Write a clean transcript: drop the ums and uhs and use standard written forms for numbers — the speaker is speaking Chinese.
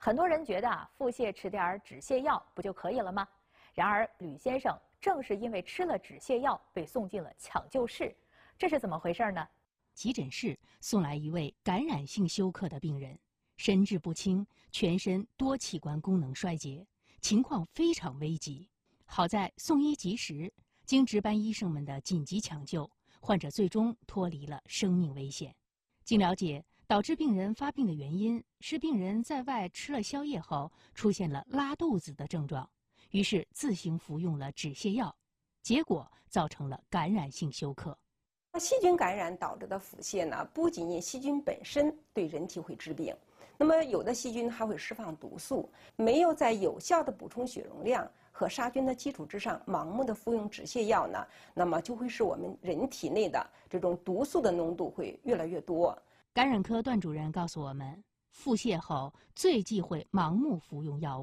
很多人觉得腹泻吃点止泻药不就可以了吗？然而吕先生正是因为吃了止泻药被送进了抢救室，这是怎么回事呢？ 急诊室送来一位感染性休克的病人，神志不清，全身多器官功能衰竭，情况非常危急。好在送医及时，经值班医生们的紧急抢救，患者最终脱离了生命危险。经了解，导致病人发病的原因是病人在外吃了宵夜后出现了拉肚子的症状，于是自行服用了止泻药，结果造成了感染性休克。 细菌感染导致的腹泻呢，不仅因细菌本身对人体会致病，那么有的细菌还会释放毒素，没有在有效的补充血容量和杀菌的基础之上，盲目的服用止泻药呢，那么就会使我们人体内的这种毒素的浓度会越来越多。 感染科段主任告诉我们，腹泻后最忌讳盲目服用药物。